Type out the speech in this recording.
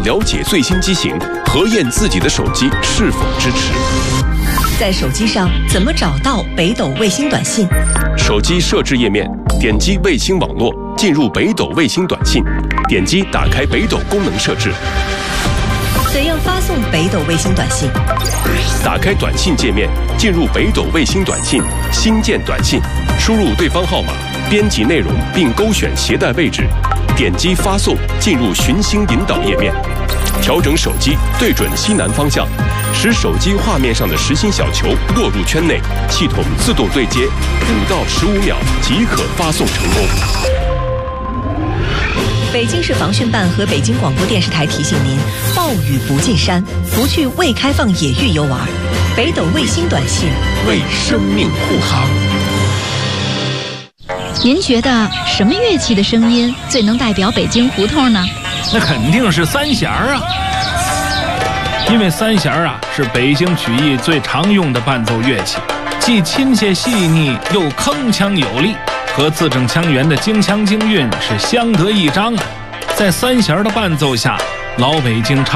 了解最新机型，核验自己的手机是否支持。 在手机上怎么找到北斗卫星短信？ 手机设置页面，点击卫星网络，进入北斗卫星短信，点击打开北斗功能设置。 怎样发送北斗卫星短信？ 打开短信界面，进入北斗卫星短信，新建短信，输入对方号码，编辑内容并勾选携带位置，点击发送，进入寻星引导页面，调整手机对准西南方向，使手机画面上的实心小球落入圈内，系统自动对接，5到15秒即可发送成功。 北京市防汛办和北京广播电视台提醒您：暴雨不进山，不去未开放野域游玩。北斗卫星短信为生命护航。 您觉得什么乐器的声音最能代表北京胡同呢？ 那肯定是三弦啊，因为三弦啊是北京曲艺最常用的伴奏乐器，既亲切细腻又铿锵有力，和字正腔圆的京腔京韵是相得益彰啊。在三弦的伴奏下，老北京唱